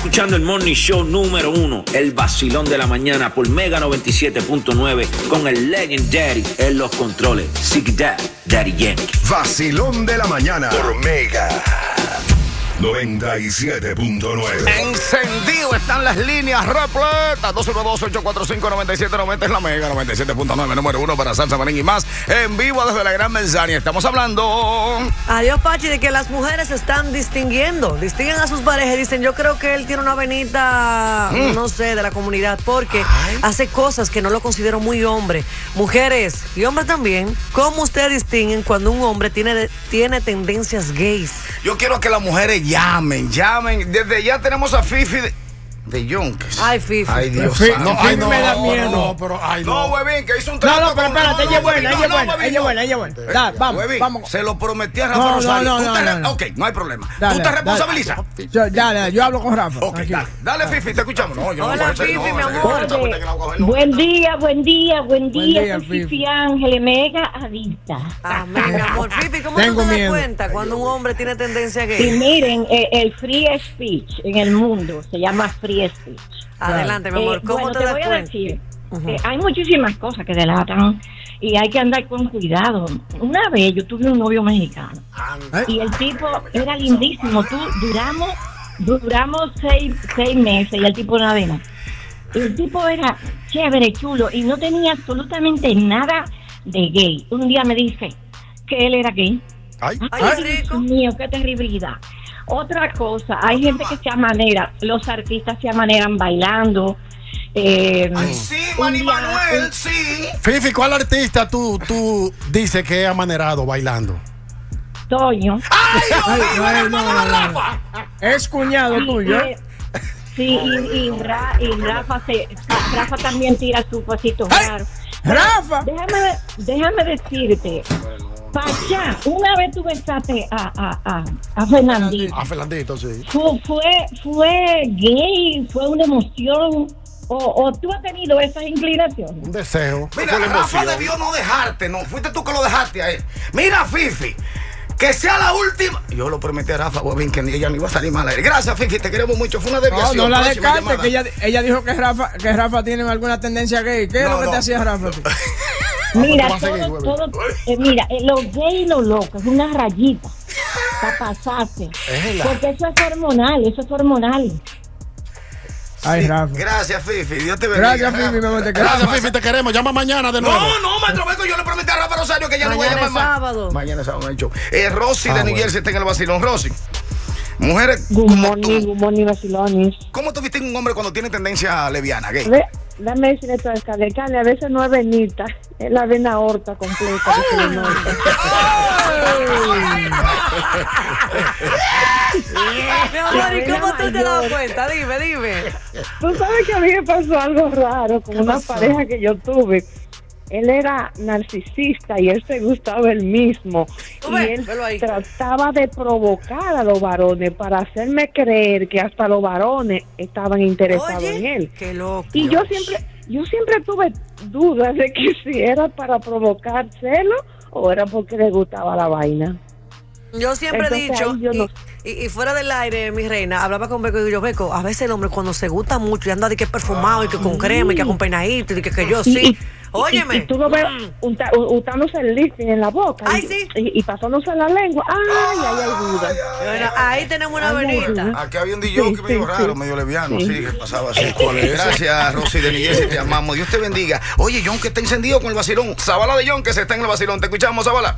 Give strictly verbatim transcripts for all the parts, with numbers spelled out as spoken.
escuchando el Morning Show número uno, el vacilón de la mañana por Mega noventa y siete punto nueve con el Legendary en los controles. Zig Dad, Daddy Yankee. Vacilón de la mañana por Mega noventa y siete punto nueve. Encendido están las líneas repletas. dos uno dos, ocho cuatro cinco, nueve siete nueve cero es la Mega noventa y siete punto nueve, número uno para salsa, merengue y más. En vivo desde la Gran Manzana. Estamos hablando. Adiós, Pachi, de que las mujeres se están distinguiendo. Distinguen a sus parejas y dicen, yo creo que él tiene una venita, mm. no sé, de la comunidad, porque Ay. hace cosas que no lo considero muy hombre. Mujeres y hombres también, ¿cómo ustedes distinguen cuando un hombre tiene, tiene tendencias gays? Yo quiero que las mujeres llamen, llamen. Desde ya tenemos a Fifi de, de Yonkes. Ay, Fifi. Ay, Dios Fifi, santo. no, ay, no, me da miedo. No, pero, ay, no. No, huevín, que hizo un trato. No, no, pero con... espérate, ella es buena, ella es no, buena, huevín, ella es buena, ella es buena. Dale, vamos, Huevín, vamos. se lo prometí a Rafa No, Rosario. no, no, ¿Tú te no, re... no. Ok, no hay problema. Dale, ¿Tú te responsabilizas? Dale, yo, dale, yo hablo con Rafa. Ok, dale, dale, Fifi, te escuchamos. No, yo Hola, no Fifi, no, mi no, amor. no, Oye, no, no, buen día, buen día, buen día, día, soy Fifi. Fifi Ángeles, mega adicta. Amén, amor. Fifi, ¿cómo Tengo tú te das miedo. cuenta cuando un hombre tiene tendencia Y gay? miren, eh, el free speech en el mundo se llama free speech. Adelante, mi amor. Eh, ¿Cómo bueno, te te das voy a cuenta? decir, eh, hay muchísimas cosas que delatan y hay que andar con cuidado. Una vez yo tuve un novio mexicano y el tipo era lindísimo. Tú duramos, duramos seis, seis meses y el tipo nada de nada. El tipo era chévere, chulo y no tenía absolutamente nada de gay. Un día me dice que él era gay. Ay, Ay, qué Dios rico. mío, qué terribilidad. Otra cosa, hay gente que se amanera, los artistas se amaneran bailando. Eh, Ay, sí, un Manny día- Manuel, un- sí. Fifi, ¿cuál artista tú, tú dices que es amanerado bailando? Toño. ¡Ay, Ay, Dios mío, ay, el hermano no, de no. Rafa! Es cuñado Y- tuyo, y- ¿eh? Sí, y, y, Ra- y Rafa, se, Rafa también tira su pasito ¡Ay! raro. Rafa. Déjame, déjame decirte, Pachá, una vez tú besaste a, a, a, a Fernandito. A Fernandito, sí. Fue, fue, fue gay, fue una emoción, o, o tú has tenido esas inclinaciones. Un deseo. Mira, Rafa debió no dejarte, no. Fuiste tú que lo dejaste a él. Mira, Fifi, que sea la última. Yo lo prometí a Rafa, Bobín, que ella no iba a salir mal. Gracias, Fifi, te queremos mucho. Fue una No, desviación. no la Próxima descarte, llamada. que ella, ella dijo que Rafa, que Rafa tiene alguna tendencia gay. ¿Qué es No, lo que no. te hacía Rafa? Mira, Vamos a seguir, todo, huevo. todo, eh, mira, eh, lo gay y lo loco es una rayita para pasarse. Porque eso es hormonal, eso es hormonal. Ay, Rafa. Gracias, Fifi. Dios te bendiga. Gracias, Fifi, mi amor, te queremos. Gracias, Fifi, te queremos. Llama mañana de nuevo. No, no, maestro Beco, yo le prometí a Rafa Rosario que ya no voy a Mañana llamar es más. sábado. Mañana es sábado, no hay show. Eh, Rosy Ah, de New bueno. Jersey está en el vacilón. Rosy, mujeres Good como morning, tú, good morning, vacilones. ¿cómo tú viste un hombre cuando tiene tendencia lesbiana, gay? Ve, dame decirle esto al alcalde. Alcalde, a veces no es venita, es la vena aorta completa que se le nota. Mi amor, ¿y cómo tú te das cuenta? Dime, dime. Tú sabes que a mí me pasó algo raro con una pareja que yo tuve. Él era narcisista y él se gustaba él mismo. Tú Y ves, él velo ahí. trataba de provocar a los varones para hacerme creer que hasta los varones estaban interesados en Oye, él. qué loco. Y yo siempre, yo siempre tuve dudas de que si era para provocar celo o era porque le gustaba la vaina. Yo siempre Entonces, he dicho, ahí yo y, no- y- y fuera del aire, mi reina, hablaba con Beco y digo, yo, Beco, a veces el hombre cuando se gusta mucho y anda de que es perfumado y que con crema y que con peinadito y que, que yo Y- sí. y- Óyeme. Y, y tú lo ves Mm. unta- untándose el lifting en la boca. Ay, y, sí. Y, y pasándose la lengua. Ay, ay, ay, duda. Bueno, ahí tenemos una Ay, ay, venita. ay. Aquí había un D J Sí, que medio sí, raro, sí. medio leviano, Sí. sí, que pasaba así. Gracias, Rosy de New Jersey, te amamos. Dios te bendiga. Oye, John, que está encendido con el vacilón. Zabala de John, que se está en el vacilón. Te escuchamos, Zabala.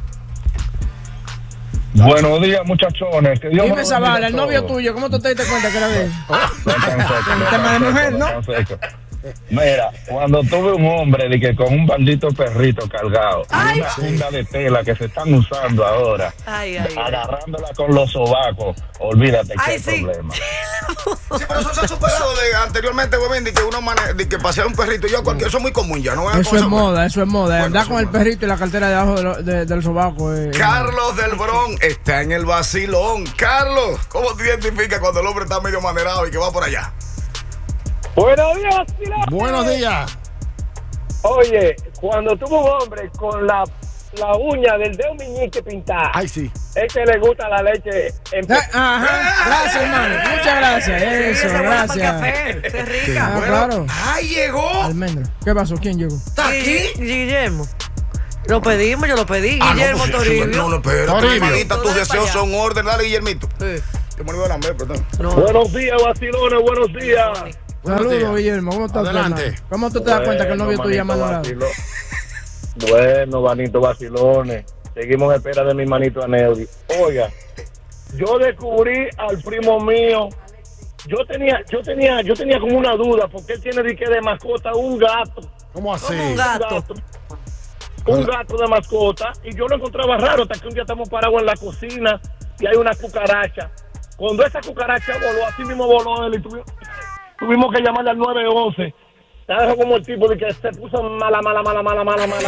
Buenos días, muchachones. Que Dios me Dime, bendiga Zavala, el a novio todos. tuyo, ¿cómo tú te diste cuenta que era gay? No tan seco, El no tema tan de mujer, seco, ¿no? no tan seco. Mira, cuando tuve un hombre de que con un bandito perrito cargado y una funda de tela que se están usando ahora, Ay, ay, ay. agarrándola con los sobacos, olvídate que Ay, hay sí. problema. Sí, pero eso se ha superado de anteriormente, güey, de que uno mane- de que paseara un perrito. Yo cualquier, eso es muy común ya, ¿no? Eso es moda, eso es moda. Bueno, Andar eso con es el moda. perrito y la cartera debajo de lo- de- del sobaco. eh. Carlos del Bron está en el vacilón. Carlos, ¿cómo te identificas cuando el hombre está medio manerado y que va por allá? Buenos días, vacilón. Buenos días. Oye, cuando tuvo un hombre con la la uña del dedo meñique pintada. Ay, sí. Es que le gusta la leche en Eh, Ajá, gracias, hermano. Muchas gracias. Eso, Esa es buena para gracias. café, esa es rica. Ah, claro. ¡Ay, llegó! Almendra. ¿Qué pasó? ¿Quién llegó? ¿Está aquí? Guillermo. Lo pedimos, yo lo pedí. Ah, no, Guillermo pues, Toribio. No, no, espérate, Toribio. hermanita, tus Tú de deseos para son orden. Dale, Guillermito. Sí. Yo me olvidé la mesa, perdón. No. Buenos días, vacilones, buenos días. Buenos Saludos, días. Guillermo. ¿Cómo estás, Adelante. hermano? ¿Cómo tú te das cuenta que el novio tuyo llama a vacilo. Bueno, manito vacilones. Seguimos en espera de mi manito Aneudi. Oiga, yo descubrí al primo mío. Yo tenía, yo tenía, yo tenía como una duda, porque él tiene de que de mascota un gato. ¿Cómo así? Como un Un gato. gato. Un gato de mascota. Y yo lo encontraba raro hasta que un día estamos parados en la cocina y hay una cucaracha. Cuando esa cucaracha voló, así mismo voló él y tuvimos, tuvimos que llamarle al nueve once. Estaba como el tipo de que se puso mala, mala, mala, mala, mala, mala.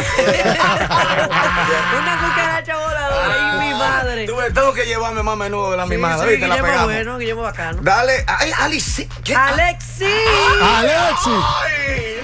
Una cucaracha voladora. Ay, mi madre. Tú ves, tengo que llevarme más a menudo de la Sí, mimada, sí, ¿viste? La Guillermo pegamos. bueno, Guillermo bacano. Dale. Ay, Alice. ¿Qué? Alexi. Alexi. Ay.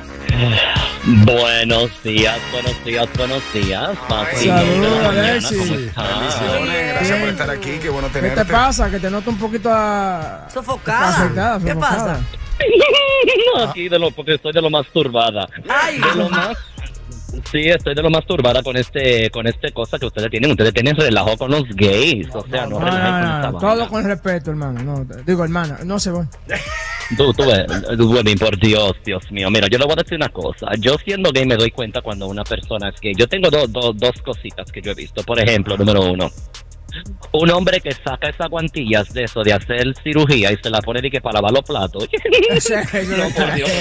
Buenos días, buenos días, buenos días. Vacilón de la Saludos, mañana, Alexis. ¿cómo estás? Bendiciones, gracias por estar aquí, qué bueno ¿Qué tenerte. te pasa? Que te noto un poquito a... Sofocada. afectada, ¿Qué sofocada. pasa? Aquí de lo, porque estoy de lo más turbada. Ay. De lo más... Sí, estoy de lo más turbada con este, con este cosa que ustedes tienen. Ustedes tienen relajo con los gays, o sea, no, No, relajen no, con no, esta no, vaina. todo con respeto, hermano. No, digo, hermana, no se va. Tú, tú, ves, Webin, por Dios, Dios mío. Mira, yo le voy a decir una cosa. Yo siendo gay me doy cuenta cuando una persona es gay. Yo tengo do, do- dos cositas que yo he visto. Por ejemplo, número uno. Un hombre que saca esas guantillas de eso, de hacer cirugía y se la pone de que para lavar los platos. No, por Dios.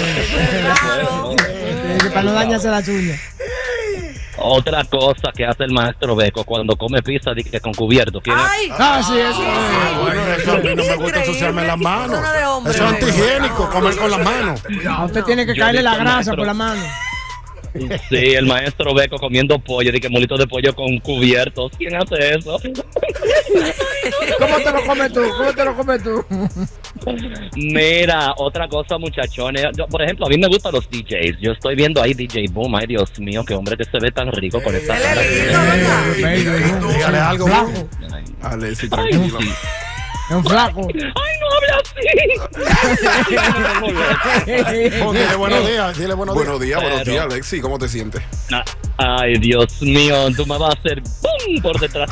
Sí, para no dañarse las uñas. Otra cosa que hace el maestro Beco cuando come pizza de que con cubierto. ¿Quién es? Ay. Ah, sí, eso. Ah, bueno, eso a mí no me gusta ensuciarme las manos. Eso es antihigiénico, comer con las manos. A usted tiene que Yo caerle he la visto grasa maestro. por la mano. Sí, el maestro Beco comiendo pollo, de que molito de pollo con cubiertos. ¿Quién hace eso? ¿Cómo te lo comes tú? ¿Cómo te lo comes tú? Mira, otra cosa, muchachones. Yo, por ejemplo, a mí me gustan los D Js. Yo estoy viendo ahí D J Boom. Ay, Dios mío, qué hombre que se ve tan rico con esa Él cara. es lindo, ¿verdad? Dígale algo, Flaco. Alexi, Ay, tranquilo. sí. Es un flaco. Ay, no hable así. Oh, dile buenos días, dile buenos días. Buenos días, buenos Pero- días, Alexi. ¿Cómo te sientes? Ah, Ay, Dios mío, tú me vas a hacer ¡pum! Por detrás.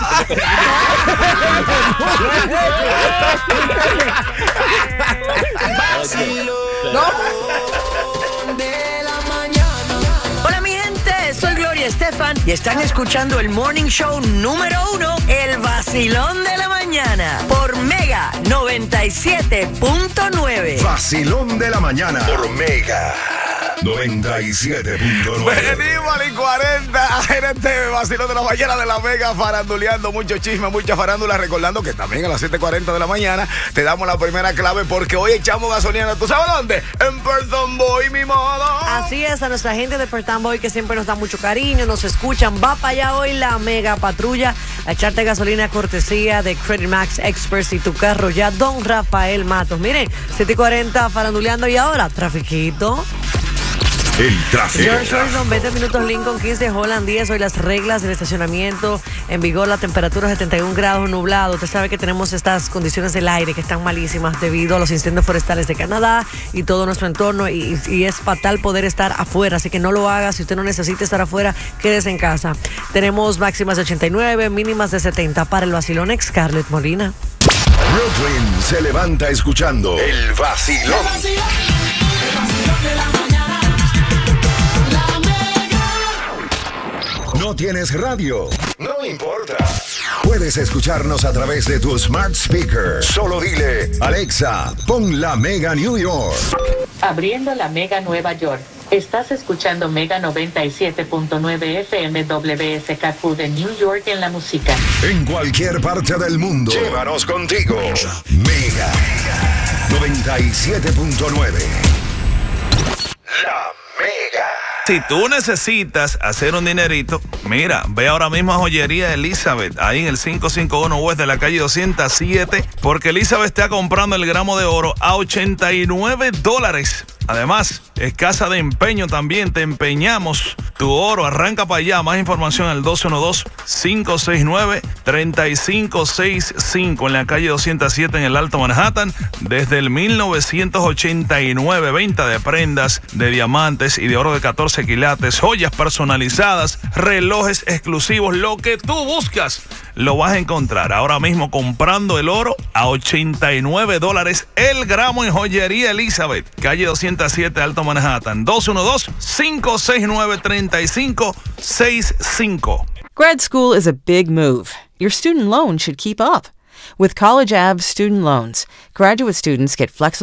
Hola mi gente, soy Gloria Estefan y están escuchando el Morning Show número uno, El Vacilón de la Mañana, por Mega noventa y siete punto nueve. Vacilón de la mañana por Mega noventa y siete punto nueve. Venimos al cuarenta en este vacilón de la mañana de la Mega, faranduleando mucho chisme, mucha farándula, recordando que también a las siete cuarenta de la mañana te damos la primera clave porque hoy echamos gasolina. ¿Tú sabes dónde? En Person Boy, mi modo. Así es, a nuestra gente de Pertan Boy que siempre nos da mucho cariño, nos escuchan. Va para allá hoy la Mega Patrulla a echarte gasolina cortesía de Credit Max Experts y tu carro ya, Don Rafael Matos. Miren, siete cuarenta faranduleando y ahora, trafiquito. El tráfico. George Orson, veinte minutos Lincoln, quince Holland diez. Hoy las reglas del estacionamiento en vigor, la temperatura setenta y un grados, nublado. Usted sabe que tenemos estas condiciones del aire que están malísimas debido a los incendios forestales de Canadá y todo nuestro entorno y, y es fatal poder estar afuera, así que no lo haga. Si usted no necesita estar afuera, quédese en casa. Tenemos máximas de ochenta y nueve, mínimas de setenta para el vacilón. Scarlett Molina. Brooklyn se levanta escuchando el vacilón. ¿No tienes radio? No importa. Puedes escucharnos a través de tu smart speaker. Solo dile, Alexa, pon la Mega New York. Abriendo la Mega Nueva York. Estás escuchando Mega noventa y siete punto nueve F M W S K Q de New York en la música. En cualquier parte del mundo. Llévanos contigo. Mega noventa y siete punto nueve. La Mega. Si tú necesitas hacer un dinerito, mira, ve ahora mismo a Joyería Elizabeth, ahí en el quinientos cincuenta y uno West de la calle doscientos siete, porque Elizabeth está comprando el gramo de oro a ochenta y nueve dólares. Además, es casa de empeño también, te empeñamos tu oro. Arranca para allá. Más información al dos uno dos, cinco seis nueve, tres cinco seis cinco en la calle doscientos siete en el Alto Manhattan. Desde el mil novecientos ochenta y nueve, venta de prendas de diamantes y de oro de catorce quilates, joyas personalizadas, relojes exclusivos, lo que tú buscas lo vas a encontrar. Ahora mismo comprando el oro a ochenta y nueve dólares el gramo en Joyería Elizabeth, calle doscientos siete, Alto Manhattan. dos uno dos, cinco seis nueve, tres cinco seis cinco. Grad school is a big move. Your student loan should keep up. With College Ave student loans, graduate students get flexible